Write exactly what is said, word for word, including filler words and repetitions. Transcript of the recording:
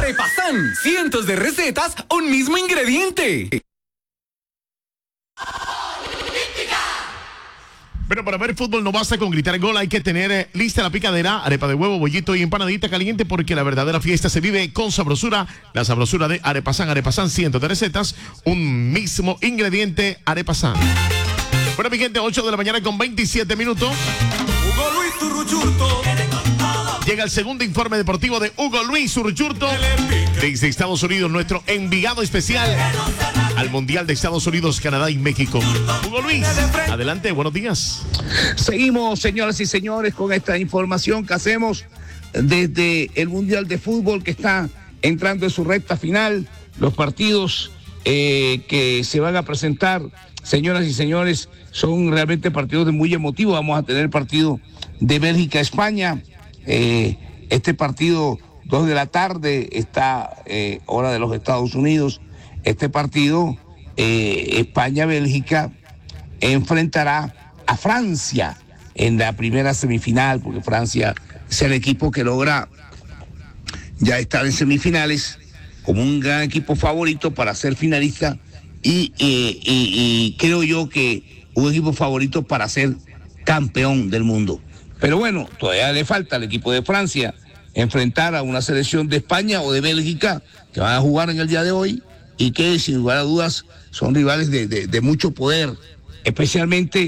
Arepasan, cientos de recetas, un mismo ingrediente. Pero para ver fútbol no basta con gritar gol, hay que tener eh, lista la picadera, arepa de huevo, bollito y empanadita caliente, porque la verdadera fiesta se vive con sabrosura. La sabrosura de Arepasan. Arepasan, cientos de recetas, un mismo ingrediente, Arepasan. Bueno, mi gente, ocho de la mañana con veintisiete minutos. Hugo Luis Turruchurto. Llega el segundo informe deportivo de Hugo Luis Urchurto desde Estados Unidos, nuestro enviado especial al Mundial de Estados Unidos, Canadá y México. Hugo Luis, adelante, buenos días. Seguimos, señoras y señores, con esta información que hacemos desde el Mundial de Fútbol que está entrando en su recta final. Los partidos eh, que se van a presentar, señoras y señores, son realmente partidos de muy emotivos. Vamos a tener el partido de Bélgica-España. Eh, este partido, dos de la tarde, está eh, hora de los Estados Unidos. Este partido, eh, España-Bélgica, enfrentará a Francia en la primera semifinal, porque Francia es el equipo que logra ya estar en semifinales como un gran equipo favorito para ser finalista y, y, y, y creo yo que un equipo favorito para ser campeón del mundo. Pero bueno, todavía le falta al equipo de Francia enfrentar a una selección de España o de Bélgica que van a jugar en el día de hoy y que sin lugar a dudas son rivales de, de, de mucho poder, especialmente